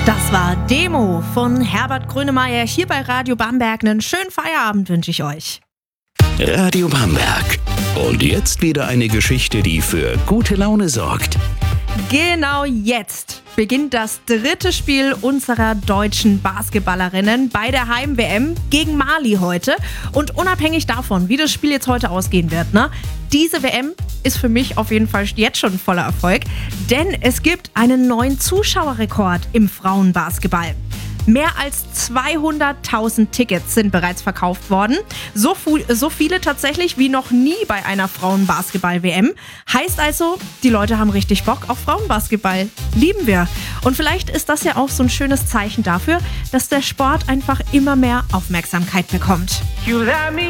Das war Demo von Herbert Grönemeyer hier bei Radio Bamberg. Einen schönen Feierabend wünsche ich euch. Radio Bamberg. Und jetzt wieder eine Geschichte, die für gute Laune sorgt. Genau jetzt beginnt das dritte Spiel unserer deutschen Basketballerinnen bei der Heim-WM gegen Mali heute. Und unabhängig davon, wie das Spiel jetzt heute ausgehen wird, diese WM ist für mich auf jeden Fall jetzt schon voller Erfolg. Denn es gibt einen neuen Zuschauerrekord im Frauenbasketball. Mehr als 200.000 Tickets sind bereits verkauft worden. So viele tatsächlich wie noch nie bei einer Frauenbasketball-WM. Heißt also, die Leute haben richtig Bock auf Frauenbasketball. Lieben wir. Und vielleicht ist das ja auch so ein schönes Zeichen dafür, dass der Sport einfach immer mehr Aufmerksamkeit bekommt. You let me